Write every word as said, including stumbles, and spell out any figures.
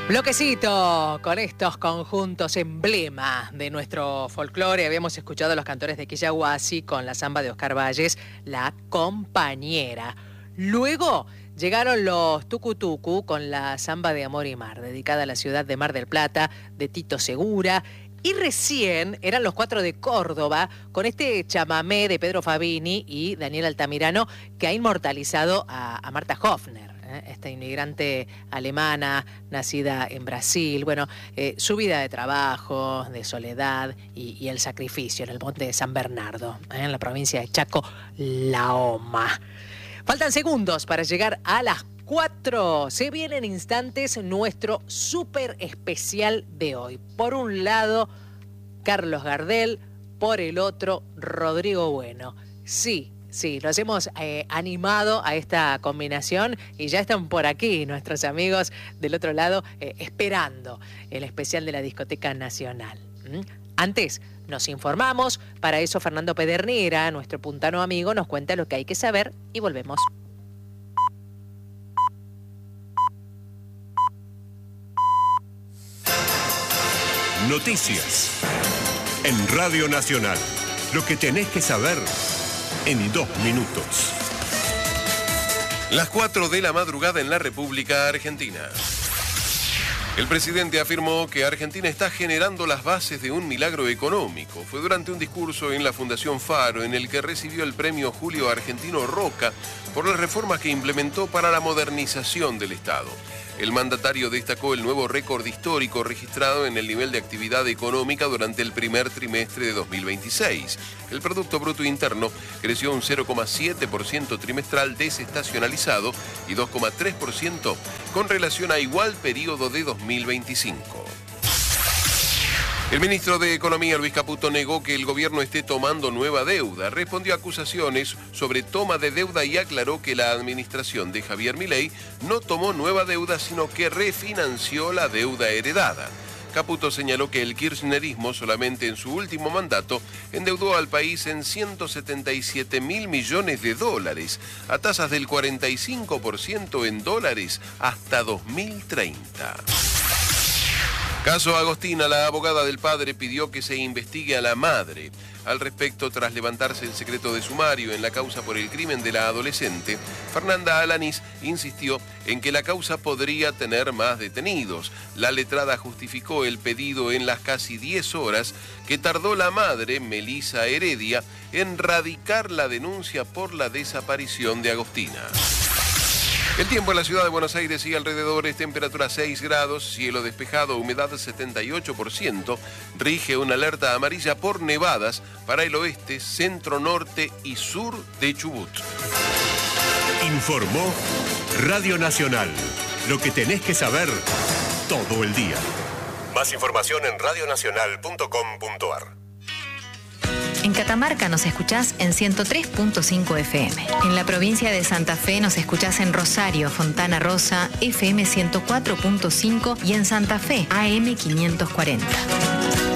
Bloquecito con estos conjuntos emblema de nuestro folclore. Habíamos escuchado a los cantores de Quillahuasi con la samba de Oscar Valles, La Compañera. Luego llegaron los Tucutucu con la samba de Amor y Mar, dedicada a la ciudad de Mar del Plata, de Tito Segura. Y recién eran los Cuatro de Córdoba con este chamamé de Pedro Fabini y Daniel Altamirano, que ha inmortalizado a, a Marta Hofner, ¿eh? Esta inmigrante alemana nacida en Brasil. Bueno, eh, su vida de trabajo, de soledad y, y el sacrificio en el monte de San Bernardo, ¿eh? En la provincia de Chaco, La Oma. Faltan segundos para llegar a las cuatro. Se viene en instantes nuestro súper especial de hoy. Por un lado, Carlos Gardel. Por el otro, Rodrigo Bueno. Sí, sí, los hemos eh, animado a esta combinación y ya están por aquí nuestros amigos del otro lado eh, esperando el especial de la Discoteca Nacional. ¿Mm? Antes, nos informamos. Para eso, Fernando Pedernera, nuestro puntano amigo, nos cuenta lo que hay que saber y volvemos. Noticias en Radio Nacional. Lo que tenés que saber en dos minutos. Las cuatro de la madrugada en la República Argentina. El presidente afirmó que Argentina está generando las bases de un milagro económico. Fue durante un discurso en la Fundación Faro en el que recibió el premio Julio Argentino Roca por las reformas que implementó para la modernización del Estado. El mandatario destacó el nuevo récord histórico registrado en el nivel de actividad económica durante el primer trimestre de dos mil veintiséis. El Producto Bruto Interno creció un cero coma siete por ciento trimestral desestacionalizado y dos coma tres por ciento con relación a igual periodo de dos mil veinticinco. El ministro de Economía, Luis Caputo, negó que el gobierno esté tomando nueva deuda. Respondió a acusaciones sobre toma de deuda y aclaró que la administración de Javier Milei no tomó nueva deuda, sino que refinanció la deuda heredada. Caputo señaló que el kirchnerismo solamente en su último mandato endeudó al país en ciento setenta y siete mil millones de dólares, a tasas del cuarenta y cinco por ciento en dólares hasta dos mil treinta. Caso Agostina, la abogada del padre pidió que se investigue a la madre. Al respecto, tras levantarse el secreto de sumario en la causa por el crimen de la adolescente, Fernanda Alanís insistió en que la causa podría tener más detenidos. La letrada justificó el pedido en las casi diez horas que tardó la madre, Melisa Heredia, en radicar la denuncia por la desaparición de Agostina. El tiempo en la ciudad de Buenos Aires y alrededores, temperatura seis grados, cielo despejado, humedad setenta y ocho por ciento, rige una alerta amarilla por nevadas para el oeste, centro, norte y sur de Chubut. Informó Radio Nacional. Lo que tenés que saber todo el día. Más información en radio nacional punto com punto a r. En Catamarca nos escuchás en ciento tres punto cinco F M. En la provincia de Santa Fe nos escuchás en Rosario, Fontana Rosa, F M ciento cuatro punto cinco y en Santa Fe, A M quinientos cuarenta.